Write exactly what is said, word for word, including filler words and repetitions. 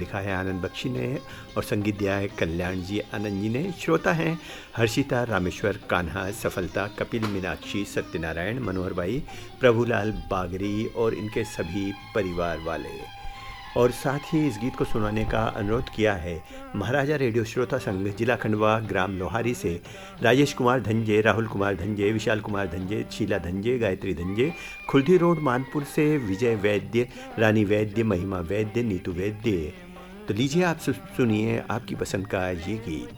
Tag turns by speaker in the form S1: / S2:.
S1: लिखा है आनंद बख्शी ने और संगीत दिया है कल्याण जी आनंद जी ने। श्रोता हैं हर्षिता, रामेश्वर, कान्हा, सफलता, कपिल, मीनाक्षी, सत्यनारायण, मनोहर भाई, प्रभुलाल बागरी और इनके सभी परिवार वाले। और साथ ही इस गीत को सुनाने का अनुरोध किया है महाराजा रेडियो श्रोता संघ जिला खंडवा ग्राम लोहारी से राजेश कुमार धंजे, राहुल कुमार धंजे, विशाल कुमार धंजे, शीला धंजे, गायत्री धंजे, खुर्दी रोड मानपुर से विजय वैद्य, रानी वैद्य, महिमा वैद्य, नीतू वैद्य। तो लीजिए आप सुनिए आपकी पसंद का ये गीत।